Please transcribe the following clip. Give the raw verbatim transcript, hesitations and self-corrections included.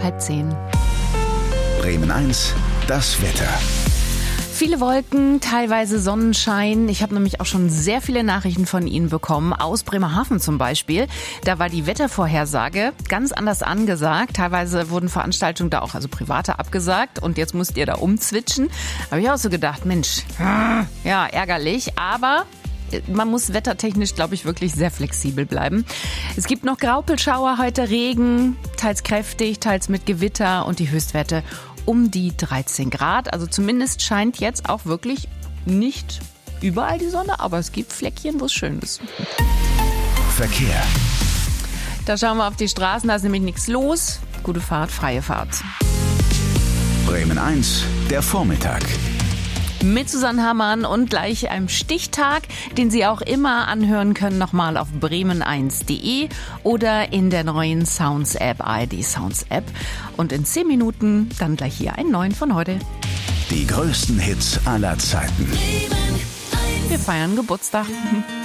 halb zehn. Bremen eins, das Wetter. Viele Wolken, teilweise Sonnenschein. Ich habe nämlich auch schon sehr viele Nachrichten von Ihnen bekommen, aus Bremerhaven zum Beispiel. Da war die Wettervorhersage ganz anders angesagt. Teilweise wurden Veranstaltungen da auch, also private, abgesagt. Und jetzt musst ihr da umzwitschen. Habe ich auch so gedacht, Mensch, ja, ärgerlich. Aber man muss wettertechnisch, glaube ich, wirklich sehr flexibel bleiben. Es gibt noch Graupelschauer heute, Regen, teils kräftig, teils mit Gewitter und die Höchstwerte um die dreizehn Grad. Also zumindest scheint jetzt auch wirklich nicht überall die Sonne, aber es gibt Fleckchen, wo es schön ist. Verkehr. Da schauen wir auf die Straßen, da ist nämlich nichts los. Gute Fahrt, freie Fahrt. Bremen eins, der Vormittag. Mit Susanne Hammann und gleich einem Stichtag, den Sie auch immer anhören können, nochmal auf bremen eins punkt de oder in der neuen Sounds-App, A R D Sounds-App. Und in zehn Minuten dann gleich hier einen neuen von heute. Die größten Hits aller Zeiten. Wir feiern Geburtstag.